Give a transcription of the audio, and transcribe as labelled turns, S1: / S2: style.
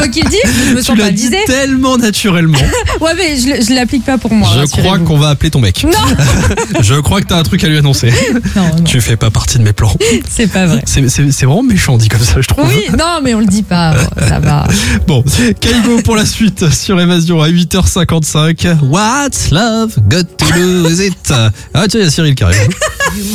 S1: moi qui le dis, je me
S2: Tu
S1: sens
S2: l'as
S1: pas
S2: dit
S1: visée.
S2: tellement naturellement.
S1: Ouais, mais je l'applique pas pour moi.
S2: Je
S1: rassurez-vous.
S2: crois qu'on va appeler ton mec.
S1: Non,
S2: Je crois que t'as un truc à lui annoncer.
S1: non,
S2: Tu fais pas partie de mes plans.
S1: c'est pas vrai.
S2: C'est vraiment méchant dit comme ça, je trouve.
S1: Oui, non, mais on le dit pas, ça va.
S2: Bon, Kaigo pour la suite sur Évasion à 8h55. What's love got to lose it? Ah tiens, il y a Cyril qui arrive.